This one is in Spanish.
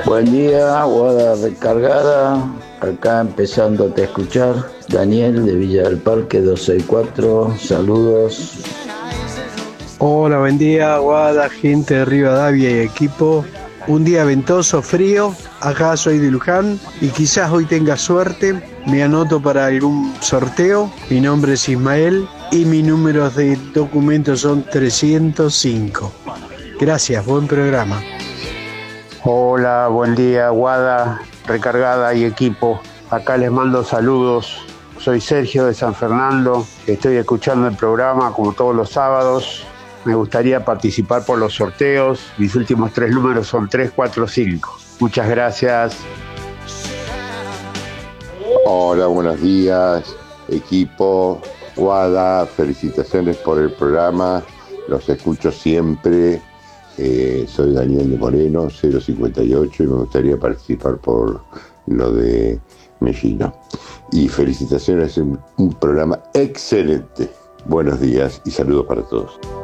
Buen día, Guada recargada. Acá empezando a escuchar. Daniel de Villa del Parque 264. Saludos. Hola, buen día, Guada, gente de Rivadavia y equipo. Un día ventoso, frío. Acá soy de Luján y quizás hoy tenga suerte. Me anoto para algún sorteo. Mi nombre es Ismael y mis números de documento son 305. Gracias, buen programa. Hola, buen día, Guada, recargada y equipo. Acá les mando saludos. Soy Sergio de San Fernando. Estoy escuchando el programa como todos los sábados. Me gustaría participar por los sorteos. Mis últimos 3 números son 345. Muchas gracias. Hola, buenos días, equipo. Guada, felicitaciones por el programa. Los escucho siempre. Soy Daniel de Moreno, 058, y me gustaría participar por lo de Mellino. Y felicitaciones, un programa excelente. Buenos días y saludos para todos.